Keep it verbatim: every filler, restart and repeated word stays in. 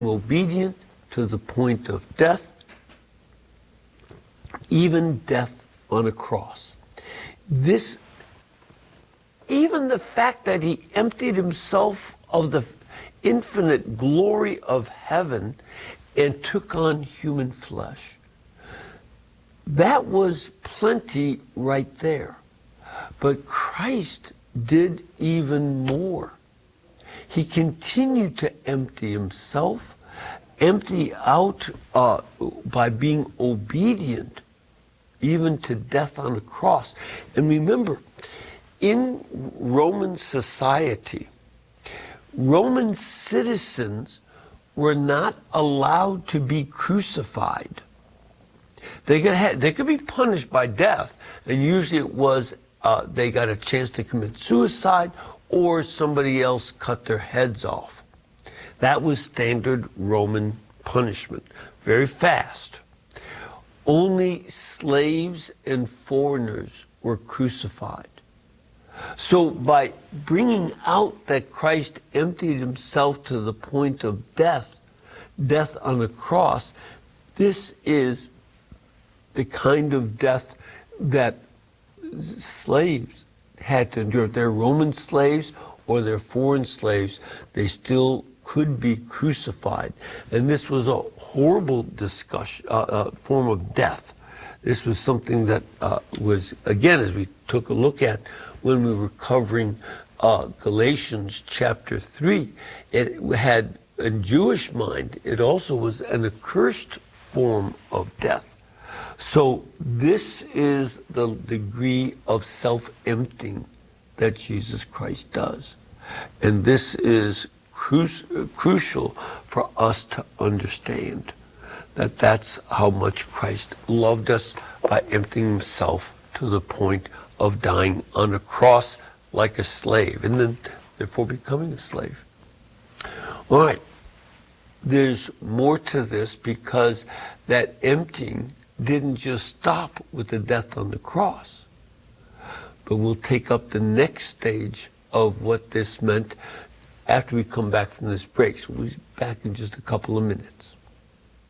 obedient to the point of death, even death on a cross. This, even the fact that he emptied himself of the infinite glory of heaven and took on human flesh, that was plenty right there. But Christ did even more. He continued to empty himself, empty out uh, by being obedient, even to death on a cross. And remember, in Roman society, Roman citizens were not allowed to be crucified. They could, have, they could be punished by death, and usually it was uh, they got a chance to commit suicide or somebody else cut their heads off. That was standard Roman punishment, very fast. Only slaves and foreigners were crucified. So by bringing out that Christ emptied himself to the point of death, death on a cross, this is the kind of death that slaves had to endure. If they're Roman slaves or they're foreign slaves, they still could be crucified. And this was a horrible discussion, uh, uh, form of death. This was something that uh, was, again, as we took a look at when we were covering uh, Galatians chapter three, it had, in Jewish mind, it also was an accursed form of death. So this is the degree of self-emptying that Jesus Christ does. And this is cru crucial for us to understand, that that's how much Christ loved us, by emptying himself to the point of dying on a cross like a slave, and then therefore becoming a slave. All right, there's more to this, because that emptying didn't just stop with the death on the cross, but we'll take up the next stage of what this meant after we come back from this break. So we'll be back in just a couple of minutes.